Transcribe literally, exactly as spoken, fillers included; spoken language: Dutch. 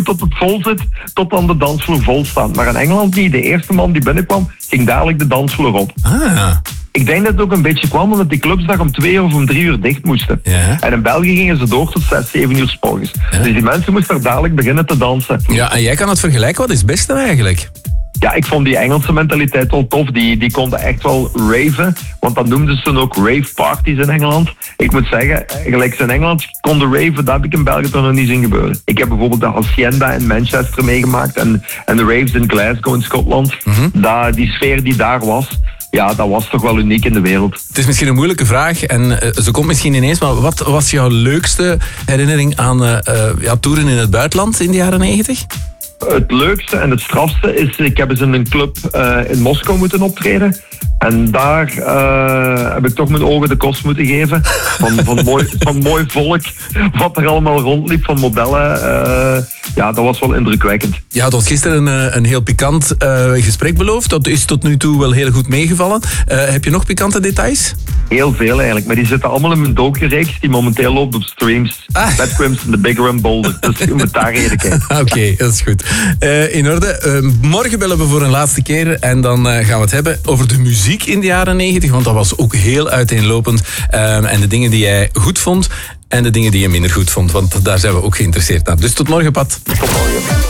tot het vol zit, tot dan de dansvloer vol staat. Maar in Engeland niet. De eerste man die binnenkwam, ging dadelijk de dansvloer op. Ah. Ik denk dat het ook een beetje kwam omdat die clubs dag om twee of om drie uur dicht moesten. Ja. En in België gingen ze door tot zes, zeven uur 's morgens. Ja. Dus die mensen moesten er dadelijk beginnen te dansen. Ja, en jij kan het vergelijken. Wat is het beste eigenlijk? Ja, ik vond die Engelse mentaliteit wel tof. Die, die konden echt wel raven. Want dat noemden ze dan ook rave parties in Engeland. Ik moet zeggen, gelijk ze in Engeland konden raven, dat heb ik in België toch nog niet zien gebeuren. Ik heb bijvoorbeeld de Hacienda in Manchester meegemaakt en, en de raves in Glasgow in Schotland. Mm-hmm. Dat, die sfeer die daar was, ja, dat was toch wel uniek in de wereld. Het is misschien een moeilijke vraag en uh, ze komt misschien ineens, maar wat was jouw leukste herinnering aan uh, uh, ja, toeren in het buitenland in de jaren negentig? Het leukste en het strafste is, ik heb eens in een club uh, in Moskou moeten optreden. En daar uh, heb ik toch mijn ogen de kost moeten geven. Van, van, mooi, van mooi volk, wat er allemaal rondliep, van modellen. Uh, ja, dat was wel indrukwekkend. Ja, het was gisteren een, een heel pikant uh, gesprek beloofd. Dat is tot nu toe wel heel goed meegevallen. Uh, heb je nog pikante details? Heel veel eigenlijk, maar die zitten allemaal in mijn docu-reeks die momenteel loopt op streams. Ah. Bad Crimson, The Bigger and Bolder. Dus je moet daar reden kijken. Oké, okay, dat is goed. Uh, in orde. Uh, morgen bellen we voor een laatste keer en dan uh, gaan we het hebben over de muziek in de jaren negentig, want dat was ook heel uiteenlopend. Uh, en de dingen die jij goed vond en de dingen die je minder goed vond, want daar zijn we ook geïnteresseerd naar. Dus tot morgen, Pat. Tot morgen.